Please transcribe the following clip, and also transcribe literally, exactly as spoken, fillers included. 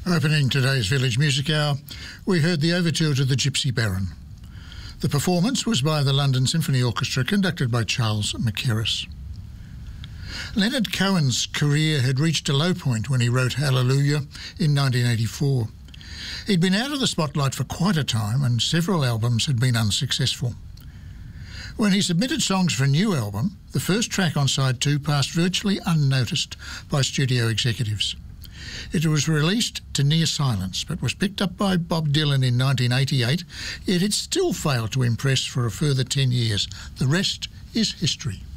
Opening today's Village Music Hour, we heard the overture to the Gypsy Baron. The performance was by the London Symphony Orchestra, conducted by Charles Mackerras. Leonard Cohen's career had reached a low point when he wrote Hallelujah in nineteen eighty-four. He'd been out of the spotlight for quite a time and several albums had been unsuccessful. When he submitted songs for a new album, the first track on side two passed virtually unnoticed by studio executives. It was released to near silence, but was picked up by Bob Dylan in nineteen eighty-eight, yet it still failed to impress for a further ten years. The rest is history.